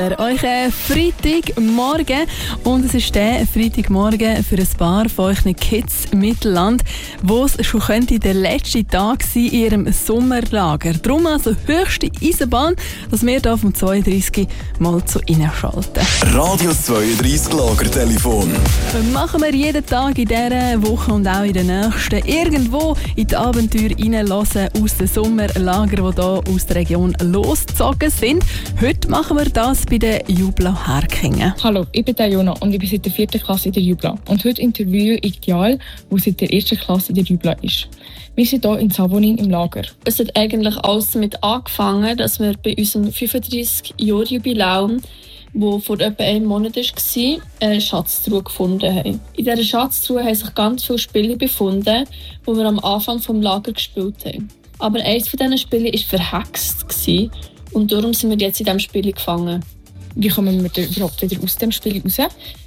Euch Freitagmorgen und es ist der Freitagmorgen für ein paar von euch Kids Mittelland, wo es schon könnte der letzte Tag sein in ihrem Sommerlager. Darum also höchste Eisenbahn, dass wir hier vom 32 mal zu Ihnen schalten. Radio 32 Lagertelefon. Machen wir jeden Tag in dieser Woche und auch in der nächsten irgendwo in die Abenteuer reinlassen aus den Sommerlagern, die hier aus der Region losgezogen sind. Heute machen wir das bei der Jubla Herkingen. Hallo, ich bin Jona und ich bin seit der 4. Klasse in der Jubla. Und heute interviewe ich Dial, die seit der 1. Klasse in der Jubla ist. Wir sind hier in Savonin im Lager. Es hat eigentlich alles damit angefangen, dass wir bei unserem 35-Jahr-Jubiläum, das vor etwa einem Monat war, eine Schatztruhe gefunden haben. In dieser Schatztruhe haben sich ganz viele Spiele befunden, die wir am Anfang des Lagers gespielt haben. Aber eines von diesen Spielen war verhext und darum sind wir jetzt in diesem Spiel gefangen. Wie kommen wir überhaupt wieder aus dem Spiel raus?